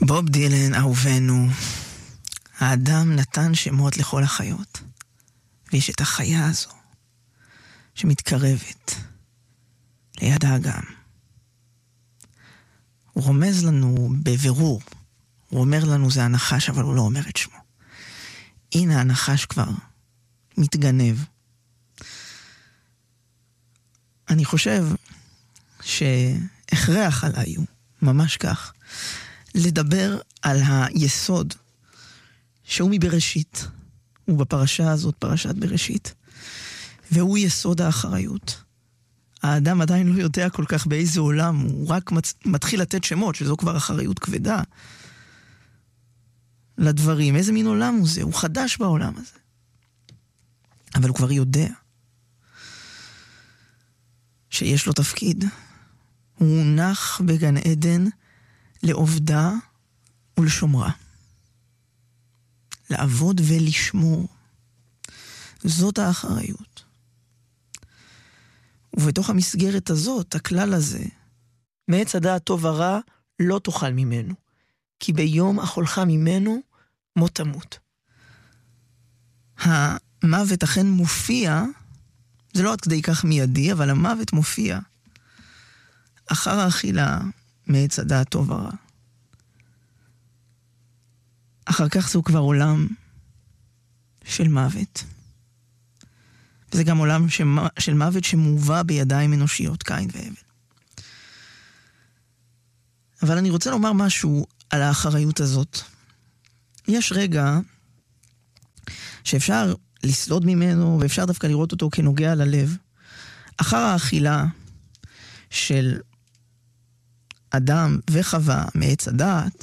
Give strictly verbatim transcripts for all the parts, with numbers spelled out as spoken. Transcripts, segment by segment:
בוב דילן, אהובנו, האדם נתן שמות לכל החיות, ויש את החיה הזו שמתקרבת ליד האגם. הוא רומז לנו בבירור, הוא אומר לנו זה הנחש, אבל הוא לא אומר את שמו. הנה הנחש כבר מתגנב. אני חושב שהכרח עליי הוא, ממש כך, לדבר על היסוד שהוא מבראשית, הוא בפרשה הזאת, פרשת בראשית, והוא יסוד האחריות. האדם עדיין לא יודע כל כך באיזה עולם, הוא רק מצ... מתחיל לתת שמות, שזו כבר אחריות כבדה לדברים. איזה מין עולם הוא זה? הוא חדש בעולם הזה. אבל הוא כבר יודע שיש לו תפקיד. הוא הונח בגן עדן לעובדה ולשומרה. לעבוד ולשמור. זאת האחריות. ובתוך המסגרת הזאת, הכלל הזה, מעץ הדעת טוב ורע לא תאכל ממנו, כי ביום אכולך ממנו מות תמות. המוות אכן מופיע, זה לא עד כדי כך מיידי, אבל המוות מופיע אחר האכילה מעץ הדעת טוב ורע. אחר כך זהו כבר עולם של מוות. וזה גם עולם של מוות שמובא בידיים אנושיות, קין והבל. אבל אני רוצה לומר משהו על האחריות הזאת. יש רגע שאפשר לסלוד ממנו, ואפשר דווקא לראות אותו כנוגע ללב. אחר האכילה של אדם וחווה מעץ הדעת,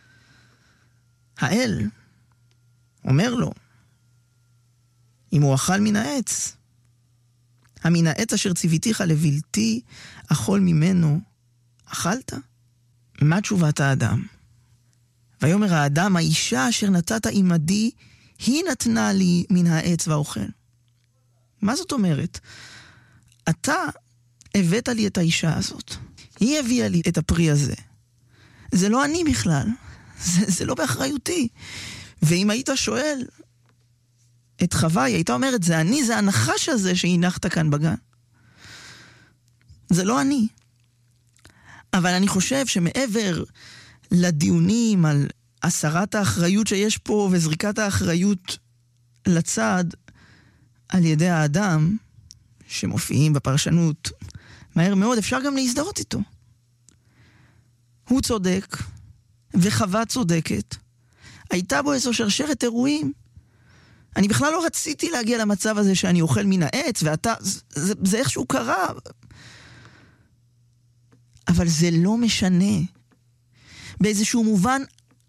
האל אומר לו, אם הוא אכל מן העץ, המן העץ אשר ציוויתיך לבלתי אכול ממנו, אכלת? מה תשובת האדם? ויאמר האדם, האישה אשר נתת עמדי, היא נתנה לי מן העץ ואוכל. מה זאת אומרת? אתה הבאת לי את האישה הזאת. היא הביאה לי את הפרי הזה. זה לא אני בכלל. זה, זה לא באחריותי. ואם היית שואל את חווה, היא הייתה אומרת, זה אני, זה הנחש הזה שהנחת כאן בגן. זה לא אני. אבל אני חושב שמעבר לדיונים על הסרת האחריות שיש פה וזריקת האחריות לצד על ידי האדם שמופיעים בפרשנות מהר מאוד, אפשר גם להזדהות איתו. הוא צודק וחווה צודקת. הייתה בו איזו שרשרת אירועים. אני בכלל לא רציתי להגיע למצב הזה שאני אוכל מן העץ, ואתה, זה, זה איכשהו קרה. אבל זה לא משנה. באיזשהו מובן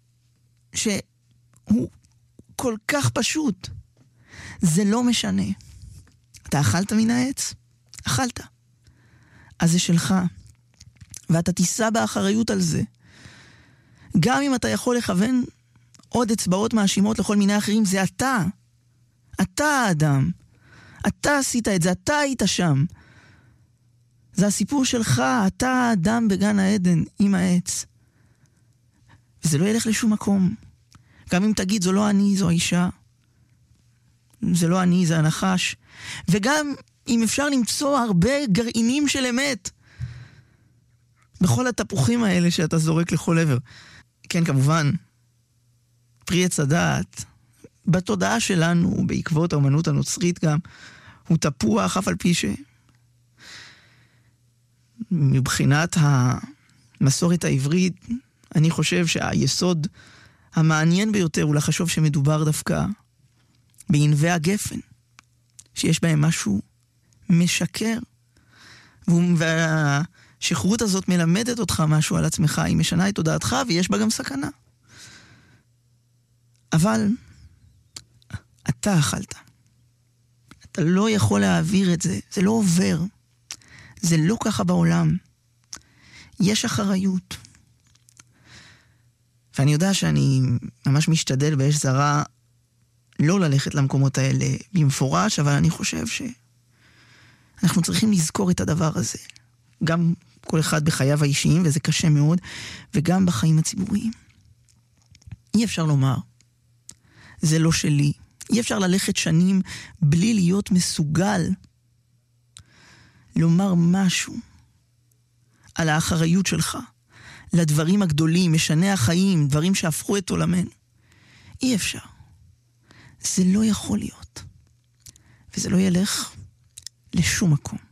שהוא כל כך פשוט. זה לא משנה. אתה אכלת מן העץ? אכלת. אז זה שלך. ואתה תישא באחריות על זה. גם אם אתה יכול לכוון עוד אצבעות מאשימות לכל מיני אחרים, זה אתה. אתה האדם. אתה עשית את זה, אתה היית שם. זה הסיפור שלך, אתה האדם בגן העדן עם העץ. וזה לא ילך לשום מקום. גם אם תגיד, זו לא אני, זו האישה. זה לא אני, זה הנחש. וגם אם אפשר למצוא הרבה גרעינים של אמת, בכל התפוחים האלה שאתה זורק לכל עבר. כן, כמובן, פרי עץ הדעת, בתודעה שלנו, בעקבות האמנות הנוצרית גם, הוא תפוח אף על פי ש... מבחינת המסורת העברית, אני חושב שהיסוד המעניין ביותר הוא לחשוב שמדובר דווקא בענבי הגפן, שיש בהם משהו משקר, והשכרות הזאת מלמדת אותך משהו על עצמך, היא משנה את תודעתך ויש בה גם סכנה. אבל אתה אכלת. אתה לא יכול להעביר את זה, זה לא עובר. זה לא ככה בעולם. יש אחריות. ואני יודע שאני ממש משתדל באש זרה לא ללכת למקומות האלה במפורש, אבל אני חושב שאנחנו צריכים לזכור את הדבר הזה. גם כל אחד בחייו האישיים, וזה קשה מאוד, וגם בחיים הציבוריים. אי אפשר לומר, זה לא שלי. אי אפשר ללכת שנים בלי להיות מסוגל לומר משהו על האחריות שלך, לדברים הגדולים, משני החיים, דברים שהפכו את עולמנו. אי אפשר. זה לא יכול להיות. וזה לא ילך לשום מקום.